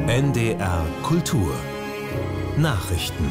NDR Kultur Nachrichten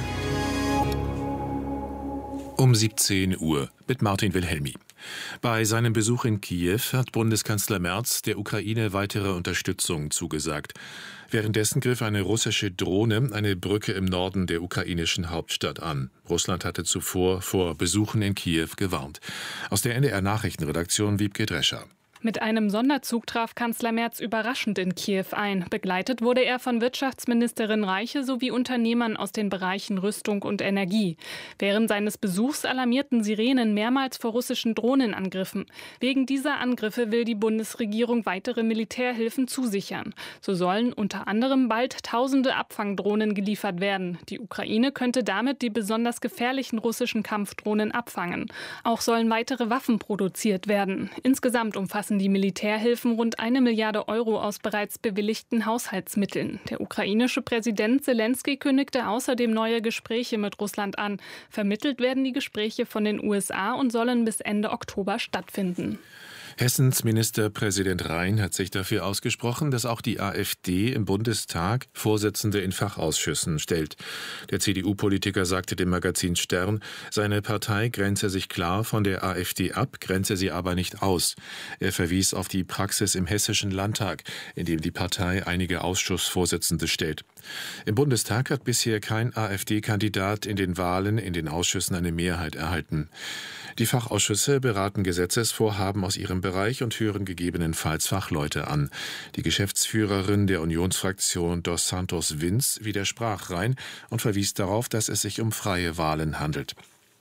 um 17 Uhr mit Martin Wilhelmi. Bei seinem Besuch in Kiew hat Bundeskanzler Merz der Ukraine weitere Unterstützung zugesagt. Währenddessen griff eine russische Drohne eine Brücke im Norden der ukrainischen Hauptstadt an. Russland hatte zuvor vor Besuchen in Kiew gewarnt. Aus der NDR-Nachrichtenredaktion Wiebke Drescher. Mit einem Sonderzug traf Kanzler Merz überraschend in Kiew ein. Begleitet wurde er von Wirtschaftsministerin Reiche sowie Unternehmern aus den Bereichen Rüstung und Energie. Während seines Besuchs alarmierten Sirenen mehrmals vor russischen Drohnenangriffen. Wegen dieser Angriffe will die Bundesregierung weitere Militärhilfen zusichern. So sollen unter anderem bald tausende Abfangdrohnen geliefert werden. Die Ukraine könnte damit die besonders gefährlichen russischen Kampfdrohnen abfangen. Auch sollen weitere Waffen produziert werden. Insgesamt umfassen die Militärhilfen rund 1 Milliarde Euro aus bereits bewilligten Haushaltsmitteln. Der ukrainische Präsident Selenskyj kündigte außerdem neue Gespräche mit Russland an. Vermittelt werden die Gespräche von den USA und sollen bis Ende Oktober stattfinden. Hessens Ministerpräsident Rhein hat sich dafür ausgesprochen, dass auch die AfD im Bundestag Vorsitzende in Fachausschüssen stellt. Der CDU-Politiker sagte dem Magazin Stern, seine Partei grenze sich klar von der AfD ab, grenze sie aber nicht aus. Er verwies auf die Praxis im Hessischen Landtag, in dem die Partei einige Ausschussvorsitzende stellt. Im Bundestag hat bisher kein AfD-Kandidat in den Wahlen in den Ausschüssen eine Mehrheit erhalten. Die Fachausschüsse beraten Gesetzesvorhaben aus ihrem Bereich und hören gegebenenfalls Fachleute an. Die Geschäftsführerin der Unionsfraktion Dos Santos Vince widersprach Rhein und verwies darauf, dass es sich um freie Wahlen handelt.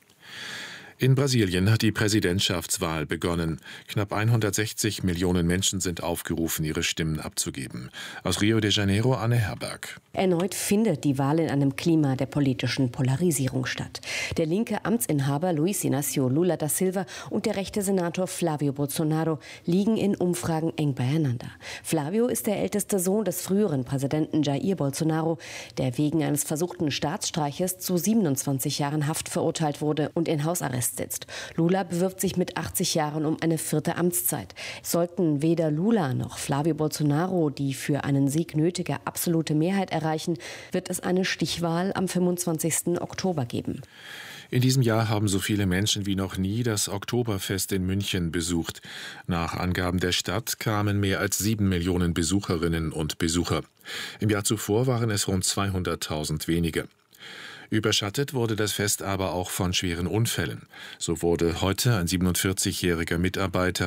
In Brasilien hat die Präsidentschaftswahl begonnen. Knapp 160 Millionen Menschen sind aufgerufen, ihre Stimmen abzugeben. Aus Rio de Janeiro, Anne Herberg. Erneut findet die Wahl in einem Klima der politischen Polarisierung statt. Der linke Amtsinhaber Luiz Inácio Lula da Silva und der rechte Senator Flávio Bolsonaro liegen in Umfragen eng beieinander. Flávio ist der älteste Sohn des früheren Präsidenten Jair Bolsonaro, der wegen eines versuchten Staatsstreiches zu 27 Jahren Haft verurteilt wurde und in Hausarrest sitzt. Lula bewirbt sich mit 80 Jahren um eine 4. Amtszeit. Sollten weder Lula noch Flávio Bolsonaro die für einen Sieg nötige absolute Mehrheit erreichen, wird es eine Stichwahl am 25. Oktober geben. In diesem Jahr haben so viele Menschen wie noch nie das Oktoberfest in München besucht. Nach Angaben der Stadt kamen mehr als 7 Millionen Besucherinnen und Besucher. Im Jahr zuvor waren es rund 200.000 weniger. Überschattet wurde das Fest aber auch von schweren Unfällen. So wurde heute ein 47-jähriger Mitarbeiter